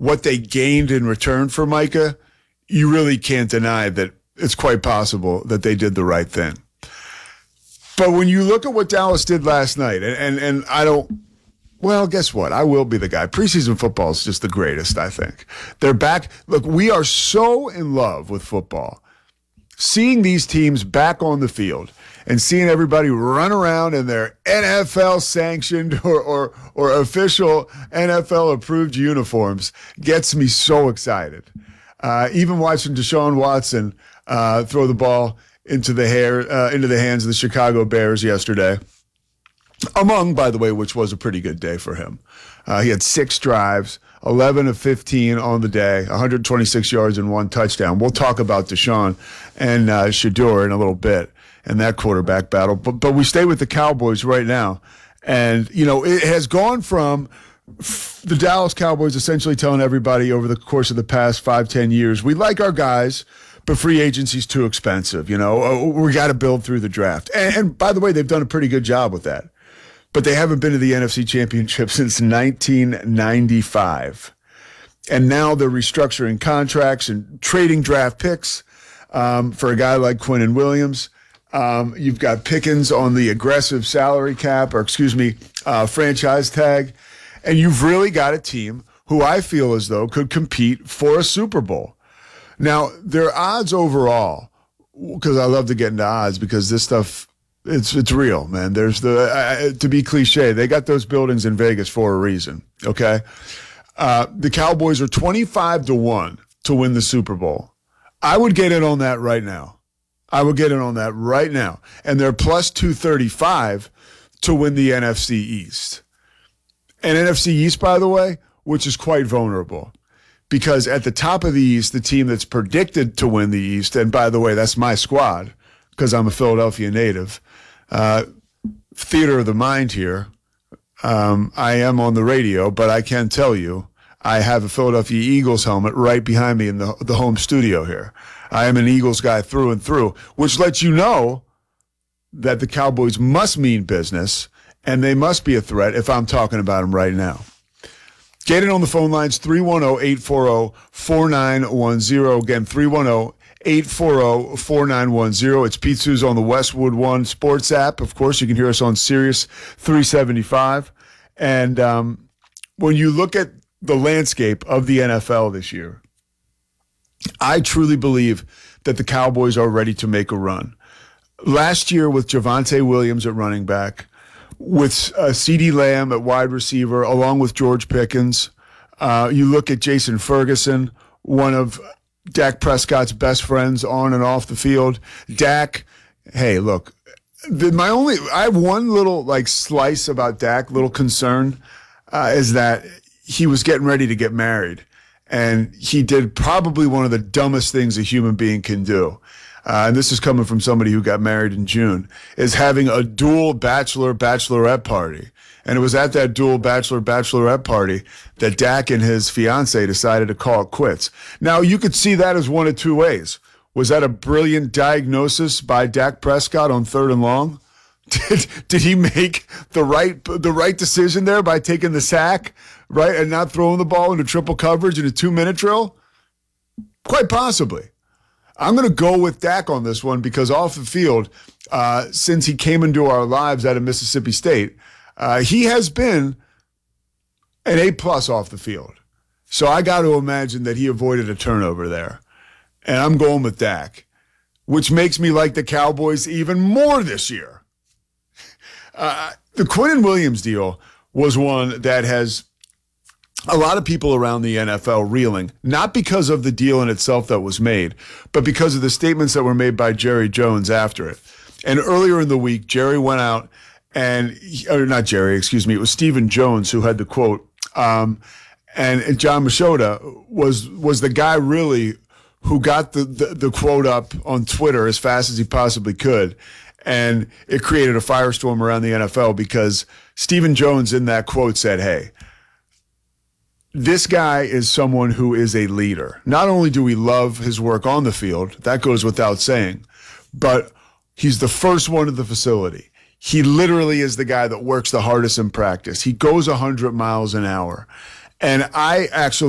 what they gained in return for Micah, you really can't deny that it's quite possible that they did the right thing. But when you look at what Dallas did last night, and I don't, well, guess what? I will be the guy. Preseason football is just the greatest, I think. They're back. Look, we are so in love with football. Seeing these teams back on the field and seeing everybody run around in their NFL-sanctioned or official NFL-approved uniforms gets me so excited. Even watching Deshaun Watson throw the ball into the hands of the Chicago Bears yesterday, by the way, which was a pretty good day for him. He had 6 drives, 11 of 15 on the day, 126 yards and 1 touchdown. We'll talk about Deshaun and Shedeur in a little bit and that quarterback battle. But we stay with the Cowboys right now. And, it has gone from the Dallas Cowboys essentially telling everybody over the course of the past 5-10 years, we like our guys, but free agency's too expensive. We got to build through the draft. And by the way, they've done a pretty good job with that. But they haven't been to the NFC Championship since 1995. And now they're restructuring contracts and trading draft picks for a guy like Quinnen Williams. You've got Pickens on the aggressive salary cap, franchise tag. And you've really got a team who I feel as though could compete for a Super Bowl. Now, their odds overall, because I love to get into odds because this stuff, it's real, man. There's to be cliche, they got those buildings in Vegas for a reason, okay? The Cowboys are 25-1 to win the Super Bowl. I would get in on that right now. And they're plus 235 to win the NFC East. And NFC East, by the way, which is quite vulnerable. Because at the top of the East, the team that's predicted to win the East, and by the way, that's my squad, because I'm a Philadelphia native, theater of the mind here. I am on the radio, but I can tell you, I have a Philadelphia Eagles helmet right behind me in the home studio here. I am an Eagles guy through and through, which lets you know that the Cowboys must mean business, and they must be a threat if I'm talking about them right now. Get in on the phone lines, 310-840-4910. Again, 310-840-4910. It's Pete Souza on the Westwood One Sports app. Of course, you can hear us on Sirius 375. And when you look at the landscape of the NFL this year, I truly believe that the Cowboys are ready to make a run. Last year with Javonte Williams at running back, with CeeDee Lamb at wide receiver, along with George Pickens. You look at Jason Ferguson, one of Dak Prescott's best friends on and off the field. Dak, hey, look, I have one little slice about Dak, little concern, is that he was getting ready to get married. And he did probably one of the dumbest things a human being can do. And this is coming from somebody who got married in June, is having a dual bachelorette party. And it was at that dual bachelorette party that Dak and his fiance decided to call it quits. Now, you could see that as one of two ways. Was that a brilliant diagnosis by Dak Prescott on 3rd and long? Did he make the right decision there by taking the sack, right, and not throwing the ball into triple coverage in a 2-minute drill? Quite possibly. I'm going to go with Dak on this one because off the field, since he came into our lives out of Mississippi State, he has been an A+ off the field. So I got to imagine that he avoided a turnover there. And I'm going with Dak, which makes me like the Cowboys even more this year. The Quinnen Williams deal was one that has a lot of people around the NFL reeling, not because of the deal in itself that was made, but because of the statements that were made by Jerry Jones after it. And earlier in the week, Jerry went out it was Stephen Jones who had the quote. And John Machota was the guy really who got the quote up on Twitter as fast as he possibly could. And it created a firestorm around the NFL because Stephen Jones in that quote said, hey, this guy is someone who is a leader. Not only do we love his work on the field, that goes without saying, but he's the first one at the facility. He literally is the guy that works the hardest in practice. He goes 100 miles an hour. And I actually